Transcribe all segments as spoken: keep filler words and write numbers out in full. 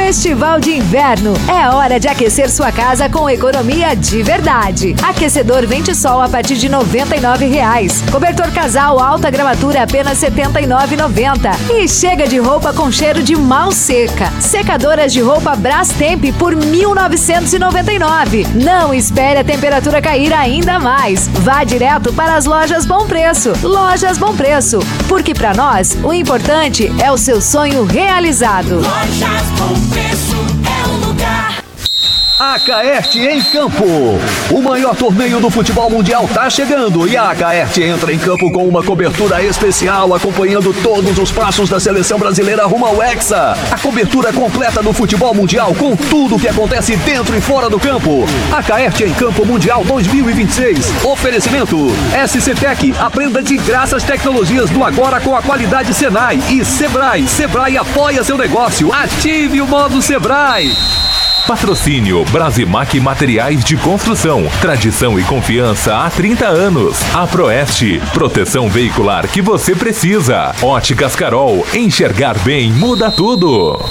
Festival de Inverno. É hora de aquecer sua casa com economia de verdade. Aquecedor Vente Sol a partir de noventa e nove reais. Cobertor casal alta gramatura apenas setenta e nove reais e noventa centavos. E chega de roupa com cheiro de mal seca. Secadoras de roupa Brastemp por mil novecentos e noventa e nove reais. Não espere a temperatura cair ainda mais. Vá direto para as lojas Bom Preço. Lojas Bom Preço. Porque para nós, o importante é o seu sonho realizado. Lojas Bom Preço é o lugar. Acaerte em Campo. O maior torneio do futebol mundial tá chegando e a Acaerte entra em campo com uma cobertura especial acompanhando todos os passos da seleção brasileira rumo ao Hexa. A cobertura completa do futebol mundial com tudo o que acontece dentro e fora do campo. Acaerte em Campo Mundial dois mil e vinte e seis. Oferecimento S C Tech. Aprenda de graça as tecnologias do agora com a qualidade Senai e Sebrae. Sebrae apoia seu negócio. Ative o modo Sebrae. Patrocínio Brasimac Materiais de Construção. Tradição e confiança há trinta anos. A Proeste, proteção veicular que você precisa. Óticas Carol, enxergar bem muda tudo.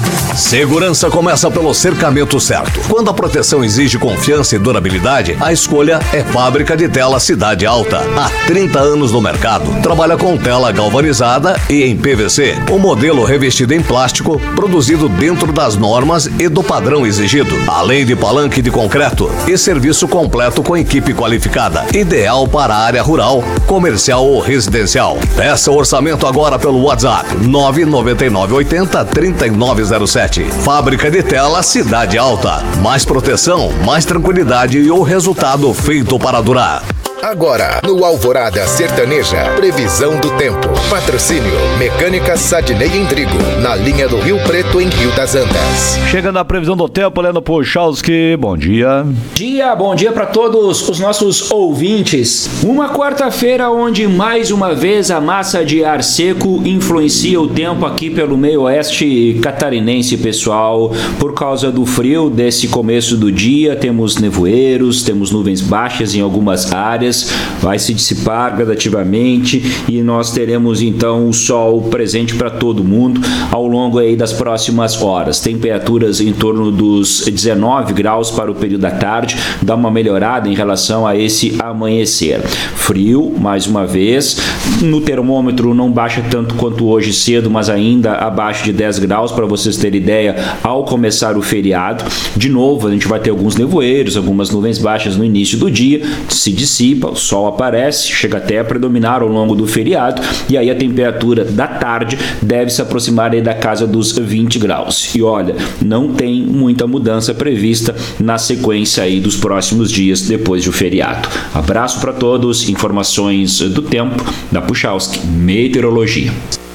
Segurança começa pelo cercamento certo. Quando a proteção exige confiança e durabilidade, a escolha é Fábrica de Tela Cidade Alta. Há trinta anos no mercado. Trabalha com tela galvanizada e em P V C. O modelo revestido em plástico, produzido dentro das normas e do padrão exigido. Além de palanque de concreto e serviço completo com equipe qualificada. Ideal para a área rural, comercial ou residencial. Peça o orçamento agora pelo WhatsApp nove nove nove oito zero três nove zero sete. Fábrica de Tela Cidade Alta. Mais proteção, mais tranquilidade e o resultado feito para durar. Agora, no Alvorada Sertaneja, previsão do tempo. Patrocínio Mecânica Sadney Endrigo, na linha do Rio Preto, em Rio das Andas. Chegando a previsão do tempo, Leandro Puchalski, bom dia. Dia, bom dia para todos os nossos ouvintes. Uma quarta-feira onde mais uma vez a massa de ar seco influencia o tempo aqui pelo meio oeste catarinense, pessoal. Por causa do frio desse começo do dia, temos nevoeiros, temos nuvens baixas em algumas áreas. Vai se dissipar gradativamente e nós teremos então o sol presente para todo mundo ao longo aí das próximas horas. Temperaturas em torno dos dezenove graus para o período da tarde, dá uma melhorada em relação a esse amanhecer. Frio, mais uma vez, no termômetro não baixa tanto quanto hoje cedo, mas ainda abaixo de dez graus, para vocês terem ideia, ao começar o feriado. De novo, a gente vai ter alguns nevoeiros, algumas nuvens baixas no início do dia, se dissipa, o sol aparece, chega até a predominar ao longo do feriado e aí a temperatura da tarde deve se aproximar aí da casa dos vinte graus. E olha, não tem muita mudança prevista na sequência aí dos próximos dias depois do feriado. Abraço para todos, informações do tempo da Puchalski Meteorologia.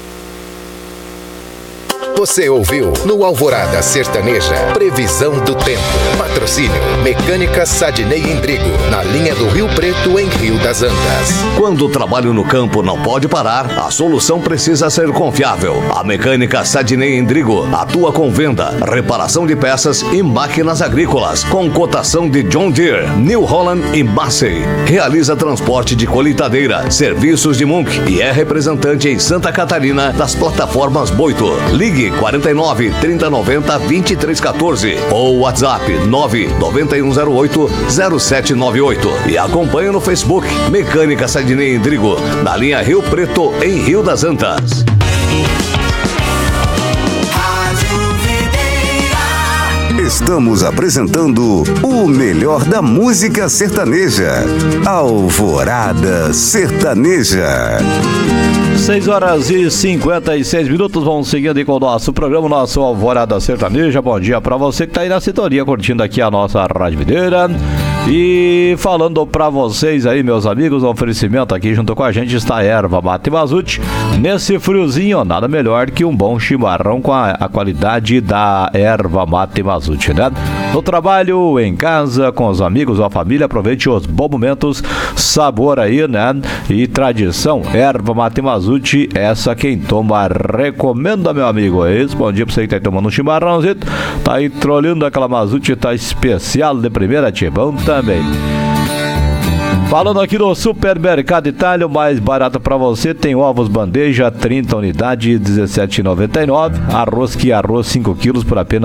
Você ouviu no Alvorada Sertaneja, previsão do tempo. Patrocínio Mecânica Sadney Endrigo, na linha do Rio Preto, em Rio das Andas. Quando o trabalho no campo não pode parar, a solução precisa ser confiável. A Mecânica Sadney Endrigo atua com venda, reparação de peças e máquinas agrícolas, com cotação de John Deere, New Holland e Massey. Realiza transporte de colheitadeira, serviços de Munk e é representante em Santa Catarina das plataformas Boito. Ligue quarenta e nove, trinta, noventa, vinte e três, quatorze ou WhatsApp nove nove um zero oito zero sete nove oito e acompanhe no Facebook Mecânica Sadney Endrigo, na linha Rio Preto, em Rio das Antas. Estamos apresentando o melhor da música sertaneja. Alvorada Sertaneja. seis horas e cinquenta e seis minutos, vamos seguindo aí com o nosso programa, nosso Alvorada Sertaneja. Bom dia pra você que tá aí na sintonia, curtindo aqui a nossa Rádio Videira. E falando pra vocês aí, meus amigos, o oferecimento aqui junto com a gente está a Erva Mate Mazute. Nesse friozinho, nada melhor que um bom chimarrão com a, a qualidade da Erva Mate Mazute, né? No trabalho, em casa, com os amigos ou a família, aproveite os bons momentos, sabor aí, né? E tradição, Erva Mate Mazute, essa quem toma recomenda, meu amigo. É isso, bom dia pra você que tá aí tomando um chimarrãozinho, tá aí trolhando aquela Mazute, tá especial de primeira, tibão também. Falando aqui no Supermercado Itália, o mais barato para você, tem ovos bandeja, trinta unidades, dezessete reais e noventa e nove centavos, arroz que arroz cinco quilos por apenas